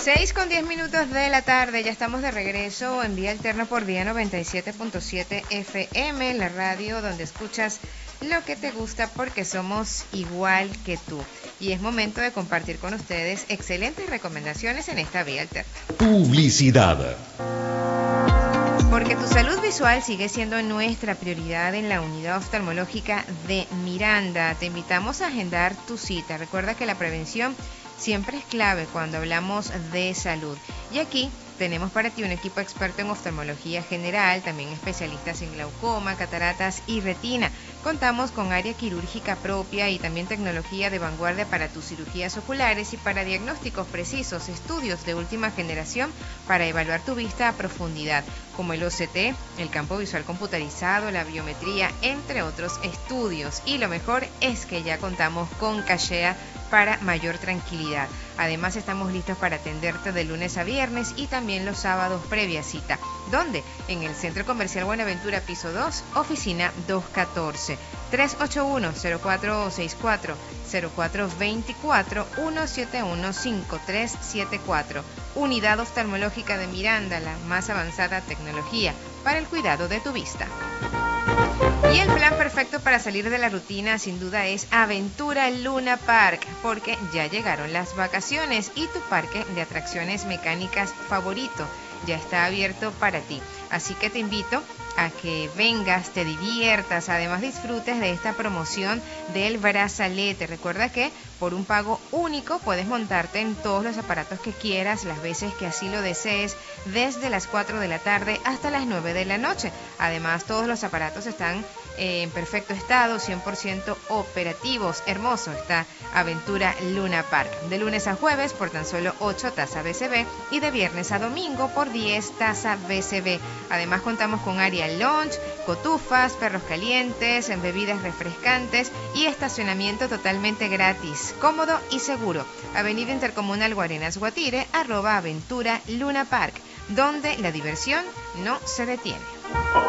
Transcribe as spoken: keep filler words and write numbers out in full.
seis con diez minutos de la tarde, ya estamos de regreso en Vía Alterna por Vía noventa y siete punto siete F M, la radio donde escuchas lo que te gusta porque somos igual que tú. Y es momento de compartir con ustedes excelentes recomendaciones en esta Vía Alterna. Publicidad. Porque tu salud visual sigue siendo nuestra prioridad en la unidad oftalmológica de Miranda. Te invitamos a agendar tu cita. Recuerda que la prevención siempre es clave cuando hablamos de salud. Y aquí tenemos para ti un equipo experto en oftalmología general, también especialistas en glaucoma, cataratas y retina. Contamos con área quirúrgica propia y también tecnología de vanguardia para tus cirugías oculares y para diagnósticos precisos, estudios de última generación para evaluar tu vista a profundidad, como el O C T, el campo visual computarizado, la biometría, entre otros estudios. Y lo mejor es que ya contamos con Cachea para mayor tranquilidad. Además, estamos listos para atenderte de lunes a viernes y también los sábados previa cita. ¿Dónde? En el Centro Comercial Buenaventura, piso dos, oficina doscientos catorce. tres ocho uno, cero cuatro seis cuatro, cero cuatro dos cuatro, uno siete uno, cinco tres siete cuatro. Unidad Oftalmológica de Miranda, la más avanzada tecnología para el cuidado de tu vista. Y el plan perfecto para salir de la rutina sin duda es Aventura Luna Park, porque ya llegaron las vacaciones y tu parque de atracciones mecánicas favorito ya está abierto para ti. Así que te invito a que vengas, te diviertas, además disfrutes de esta promoción del brazalete. Recuerda que por un pago único puedes montarte en todos los aparatos que quieras, las veces que así lo desees, desde las cuatro de la tarde hasta las nueve de la noche. Además, todos los aparatos están eh, en perfecto estado, cien por ciento operativos. Hermoso está Aventura Luna Park. De lunes a jueves por tan solo ocho tasa B C B y de viernes a domingo por diez tasa B C B. Además, contamos con área lounge, cotufas, perros calientes, en bebidas refrescantes y estacionamiento totalmente gratis, cómodo y seguro. Avenida Intercomunal Guarenas Guatire, arroba Aventura Luna Park, donde la diversión no se detiene.